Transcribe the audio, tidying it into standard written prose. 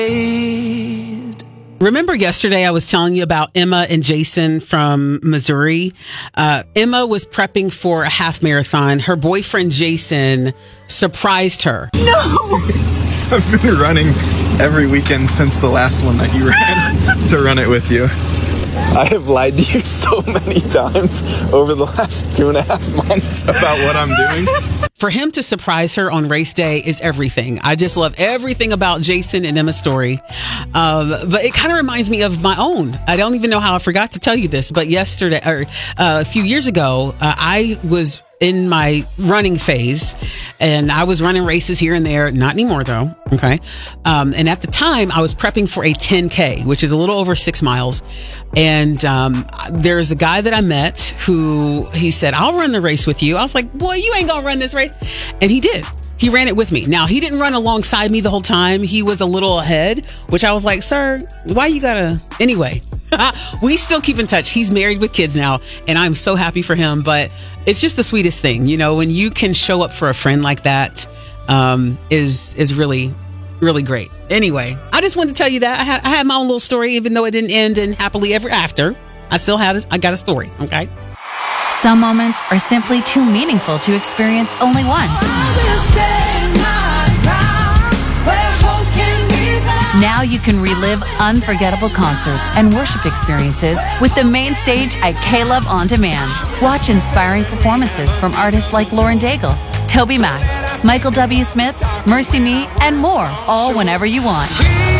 Remember yesterday I was telling you about Emma and Jason from Missouri? Emma was prepping for a half marathon. Her boyfriend Jason surprised her. No! I've been running every weekend since the last one that you ran to run it with you. I have lied to you so many times over the last 2.5 months about what I'm doing. For him to surprise her on race day is everything. I just love everything about Jason and Emma's story. But it kind of reminds me of my own. I don't even know how I forgot to tell you this, but yesterday, or a few years ago, I was in my running phase and I was running races here and there. Not anymore though. Okay. And at the time I was prepping for a 10K, which is a little over 6 miles. And there's a guy that I met who he said, I'll run the race with you. I was like, boy, you ain't gonna run this race. And he did. He ran it with me. Now, he didn't run alongside me the whole time. He was a little ahead, which I was like, sir, why you gotta... Anyway, we still keep in touch. He's married with kids now, and I'm so happy for him. But it's just the sweetest thing. You know, when you can show up for a friend like that, is really, really great. Anyway, I just wanted to tell you that. I had my own little story, even though it didn't end in happily ever after. I got a story, okay? Some moments are simply too meaningful to experience only once. Now you can relive unforgettable concerts and worship experiences with the main stage at K-Love On Demand. Watch inspiring performances from artists like Lauren Daigle, Toby Mac, Michael W. Smith, Mercy Me, and more, all whenever you want.